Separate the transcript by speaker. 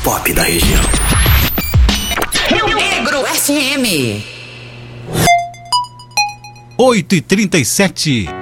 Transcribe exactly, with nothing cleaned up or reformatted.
Speaker 1: pop da região.
Speaker 2: Rio Negro F M.
Speaker 3: oito e trinta e sete.